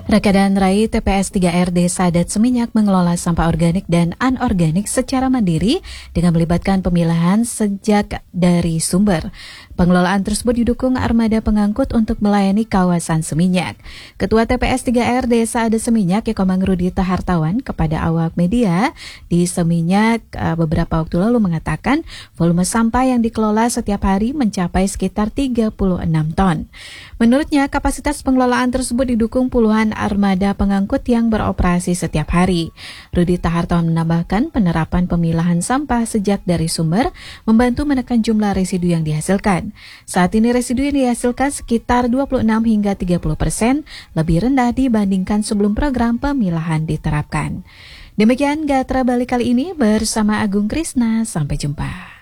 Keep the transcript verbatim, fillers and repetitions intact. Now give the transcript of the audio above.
Raka dan Rai T P S tiga R Desa Adat Seminyak mengelola sampah organik dan anorganik secara mandiri dengan melibatkan pemilahan sejak dari sumber. Pengelolaan tersebut didukung armada pengangkut untuk melayani kawasan Seminyak. Ketua T P S tiga R Desa Adat Seminyak, Yakomang Rudita Hartawan, kepada awak media di Seminyak beberapa waktu lalu mengatakan volume sampah yang dikelola setiap hari mencapai sekitar tiga puluh enam ton. Menurutnya, kapasitas pengelolaan tersebut didukung puluhan armada pengangkut yang beroperasi setiap hari. Rudita Hartawan menambahkan penerapan pemilahan sampah sejak dari sumber membantu menekan jumlah residu yang dihasilkan. Saat ini residu yang dihasilkan sekitar dua puluh enam hingga tiga puluh persen lebih rendah dibandingkan sebelum program pemilahan diterapkan. Demikian Gatra Bali kali ini bersama Agung Krisna. Sampai jumpa.